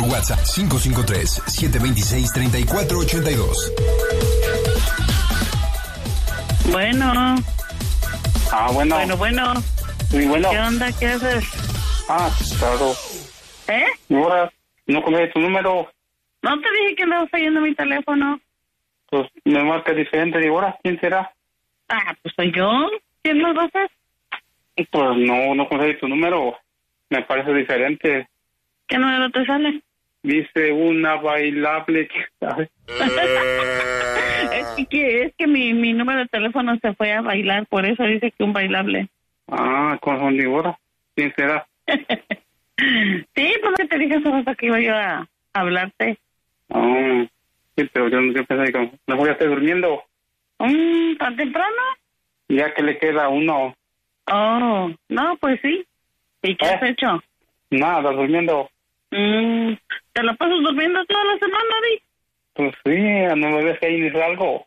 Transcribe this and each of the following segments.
por WhatsApp 553-726-3482. Bueno. Bueno. Bueno. Sí, bueno. ¿Qué onda? ¿Qué haces? Claro. Ahora, no conoces tu número. No te dije que andabas fallando mi teléfono. Pues me marca diferente. Digo, ahora, ¿quién será? Pues soy yo. ¿Quién lo va a hacer? Pues no conoces tu número. Me parece diferente. ¿Qué número te sale? Dice una bailable, ¿sabes? es que mi número de teléfono se fue a bailar, por eso dice que un bailable. Con digo, ahora, ¿quién será? Sí, pues que te dije hace rato que iba yo a hablarte. Sí, pero yo pensé que mejor ya estoy durmiendo. ¿Tan temprano? Ya que le queda uno. No, pues sí. ¿Y qué has hecho? Nada, durmiendo. ¿Te la pasas durmiendo toda la semana, Di? Pues sí, no me ves que ahí ni salgo.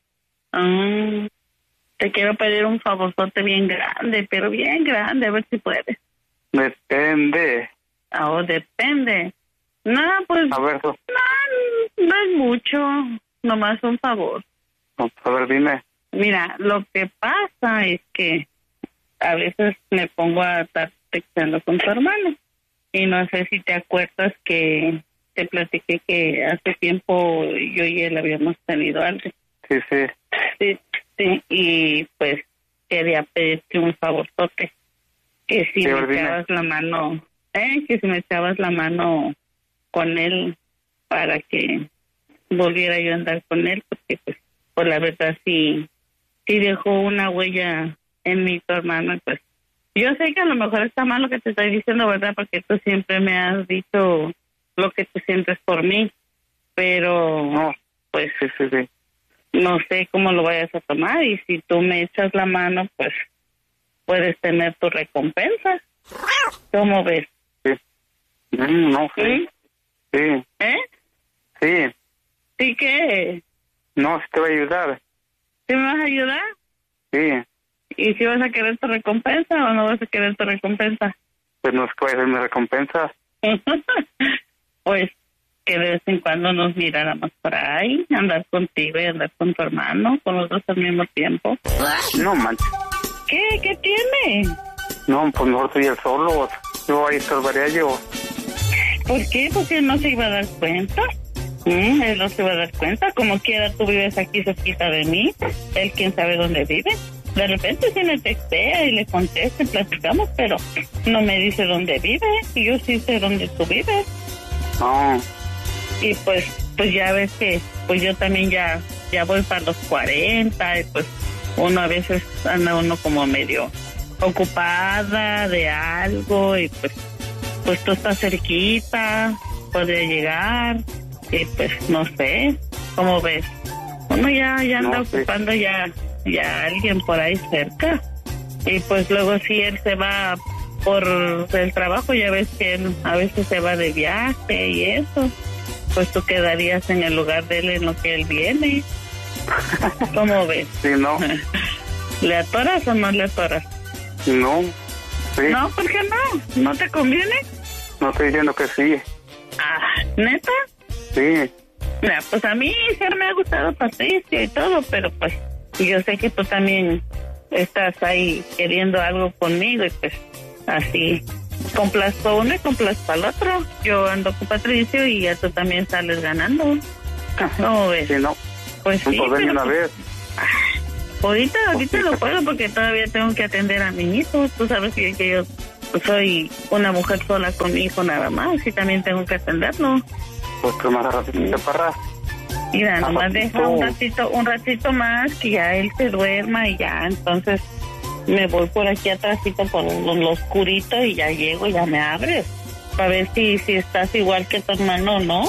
Te quiero pedir un favorzote bien grande, pero bien grande, a ver si puedes. Depende. Depende. No, pues... A ver, no es mucho, nomás un favor. A ver, dime. Mira, lo que pasa es que a veces me pongo a estar texteando con tu hermano. Y no sé si te acuerdas que te platiqué que hace tiempo yo y él habíamos tenido algo. Sí. Sí, y pues quería pedirte un favorzote. Que si me echabas la mano, que si me echabas la mano con él para que volviera yo a andar con él, porque pues la verdad sí dejó una huella en mi tu hermano, pues yo sé que a lo mejor está mal lo que te estoy diciendo, ¿verdad? Porque tú siempre me has dicho lo que tú sientes por mí, pero pues sí. No sé cómo lo vayas a tomar, y si tú me echas la mano, pues puedes tener tu recompensa. ¿Cómo ves? Sí. No sé. Sí. Sí. ¿Sí qué? No, sí te voy a ayudar. ¿Sí me vas a ayudar? Sí. ¿Y si vas a querer tu recompensa o no vas a querer tu recompensa? Pues no es que voy a hacer mi recompensa. Pues que de vez en cuando nos miráramos por ahí, andar contigo y andar con tu hermano, con los dos al mismo tiempo. No manches. ¿Qué tiene? No, pues mejor estoy el solo. Yo ahí estorbaría yo. ¿Por qué? Porque él no se iba a dar cuenta. Él no se iba a dar cuenta. Como quiera, tú vives aquí cerquita de mí. Él quién sabe dónde vive. De repente sí me textea y le contesto y platicamos, pero no me dice dónde vive. Y yo sí sé dónde tú vives. Y pues ya ves que pues yo también ya voy para los 40 y pues uno a veces anda uno como medio ocupada de algo y pues tú estás cerquita, podría llegar y pues no sé, ¿cómo ves? Uno ya anda ocupando ya alguien por ahí cerca y pues luego si él se va por el trabajo, ya ves que él a veces se va de viaje y eso, pues tú quedarías en el lugar de él en lo que él viene. ¿Cómo ves? Sí, no. ¿Le atoras o no le atoras? No. Sí. No, ¿por qué no? ¿No te conviene? No estoy diciendo que sí. ¿Neta? Sí. Mira, pues a mí sí me ha gustado Patricia y todo, pero pues yo sé que tú también estás ahí queriendo algo conmigo y pues así complazco uno y complazco al otro. Yo ando con Patricio y ya tú también sales ganando. ¿Cómo ves? Sí, no. Pues sí, pero una vez. Ahorita no puedo porque todavía tengo que atender a mi hijo. Tú sabes que yo soy una mujer sola con mi hijo nada más y también tengo que atenderlo. Pues tú más ratito para. Mira, nomás deja un ratito más que ya él se duerma y ya, entonces me voy por aquí atrásito por lo oscurito y ya llego y ya me abres para ver si estás igual que tu hermano, ¿no?